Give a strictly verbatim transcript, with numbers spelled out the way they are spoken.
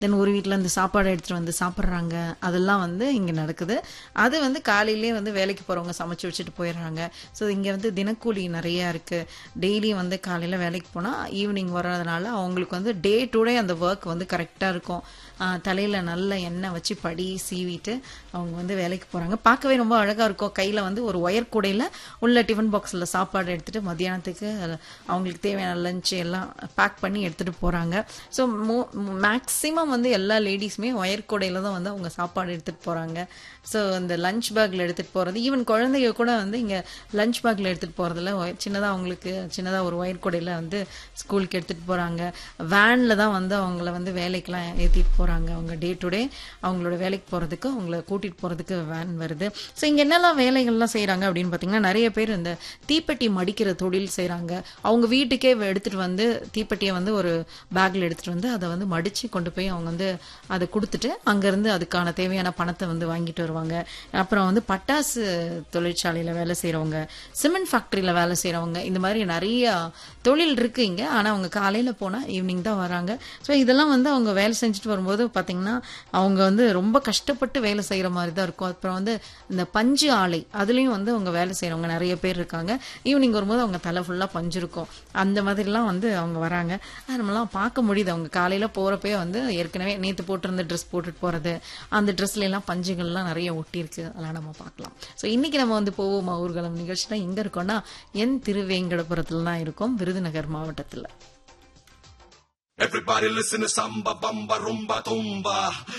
தென் ஒரு வீட்டில் இருந்து சாப்பாடு எடுத்துகிட்டு வந்து சாப்பிட்றாங்க. அதெல்லாம் வந்து இங்கே நடக்குது. அது வந்து காலையிலேயே வந்து வேலைக்கு போகிறவங்க சமைச்சு வச்சுட்டு போயிடுறாங்க. ஸோ இங்கே வந்து தினக்கூலி நிறையா இருக்குது. டெய்லியும் வந்து காலையில் வேலைக்கு போனால் ஈவினிங் வர்றதுனால அவங்களுக்கு வந்து டே டு டே அந்த ஒர்க் வந்து கரெக்டாக இருக்கும். தலையில் நல்ல எண்ணெய் வச்சு படி சீவிட்டு அவங்க வந்து வேலைக்கு போகிறாங்க. பார்க்கவே ரொம்ப அழகாக இருக்கும். கையில் வந்து ஒரு ஒயர் கூடையில் உள்ள டிஃபன் பாக்ஸில் சாப்பாடு எடுத்துகிட்டு மத்தியானத்துக்கு அவங்களுக்கு தேவையான லஞ்சு எல்லாம் பேக் பண்ணி எடுத்துகிட்டு போகிறாங்க. ஸோ மோ மேக்ஸிமம் வந்து எல்லா லேடிஸுமே ஒயர் கூடையில் தான் வந்து அவங்க சாப்பாடு எடுத்துகிட்டு போகிறாங்க. ஸோ இந்த லஞ்ச் பேக்கில் எடுத்துகிட்டு போகிறது, ஈவன் குழந்தைங்க கூட வந்து இங்கே லஞ்ச் பேக்கில் எடுத்துகிட்டு போகிறதுல சின்னதாக அவங்களுக்கு சின்னதாக ஒரு ஒயர் கூடையில் வந்து ஸ்கூலுக்கு எடுத்துகிட்டு போகிறாங்க. வேனில் தான் வந்து அவங்கள வந்து வேலைக்கெலாம் ஏற்றிட்டு போகிறாங்க. அவங்க டே டு டே அவங்களோட வேலைக்கு போகிறதுக்கு அவங்கள கூட்டிகிட்டு போகிறதுக்கு வேன் வருது. ஸோ இங்கே என்னெல்லாம் வேலைகள்லாம் செய்கிறாங்க அப்படின்னு பார்த்தீங்கன்னா, நிறைய பேர் இந்த தீப்பெட்டி மடிக்கிற தொழில் செய்கிறாங்க. அவங்க வீட்டுக்கே எடுத்துகிட்டு வந்து தீப்பெட்டியை வந்து ஒரு பேக்கில் எடுத்துகிட்டு வந்து அதை வந்து மடித்து கொண்டு போய் அவங்க வந்து அதை கொடுத்துட்டு அங்கேருந்து அதுக்கான தேவையான பணத்தை வந்து வாங்கிட்டு வருவாங்க. அப்புறம் வந்து பட்டாசு தொழிற்சாலையில் வேலை செய்கிறவங்க, சிமெண்ட் ஃபேக்ட்ரியில் வேலை செய்கிறவங்க, இந்த மாதிரி நிறைய தொழில் இருக்குது இங்கே. ஆனால் அவங்க காலையில் போனால் ஈவினிங் தான் வராங்க. ஸோ இதெல்லாம் வந்து அவங்க வேலை செஞ்சுட்டு வரும்போது பார்த்தீங்கன்னா அவங்க வந்து ரொம்ப கஷ்டப்பட்டு வேலை செய்கிற மாதிரி தான் இருக்கும். அப்புறம் வந்து இந்த பஞ்சு ஆலை அதுலேயும் வந்து அவங்க வேலை செய்கிறவங்க நிறைய பேர் இருக்காங்க. ஈவினிங் வரும்போது அவங்க தலை ஃபுல்லாக பஞ்சு இருக்கும். அந்த மாதிரிலாம் வந்து அவங்க வராங்க. நம்மளாம் பார்க்க முடியுது. அவங்க காலையில் போகிறப்பே வந்து ஏற்கனவே நேற்று போட்டிருந்த ட்ரெஸ் போட்டுட்டு போகிறது, அந்த ட்ரெஸ்லாம் பஞ்சுகள்லாம் நிறைய ஒட்டியிருக்கு. அதெல்லாம் நம்ம பார்க்கலாம். ஸோ இன்றைக்கி நம்ம வந்து போவோமா ஊர்வலம் நிகழ்ச்சியில் எங்கே இருக்கோம்னா என் திருவேங்கடபுரத்தில் தான் இருக்கோம், விருதுநகர் மாவட்டத்தில். Everybody listen to samba, bamba, rumba, tumba.